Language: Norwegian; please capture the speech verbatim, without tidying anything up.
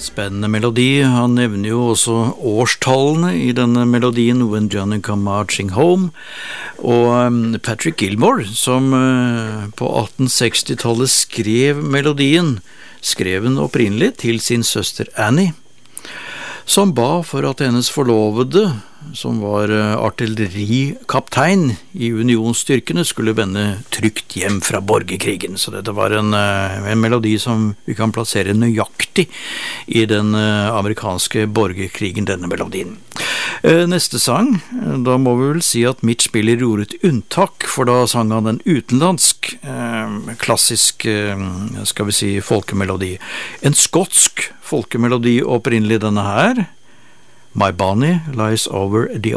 Spennende melodi. Han nevner jo også årstallene i denne melodien, When Johnny Come Marching Home, og Patrick Gilmore, som på atten-sekstitallet skrev melodien, skrev den opprinnelig til sin søster Annie, som ba for at hennes forlovede, som var artillerikaptein i unionsstyrkene, skulle vende trygt hjem fra borgerkrigen. Så dette var en, en melodi som vi kan plassere nøyaktig i den amerikanske borgerkrigen, denne melodien. Neste sang, da må vi vel si at Mitch Miller gjorde et unntak, for da sang han en utenlandsk, klassisk, skal vi si, folkemelodi. En skotsk folkemelodi opprinnelig denne her, My Bonnie Lies Over the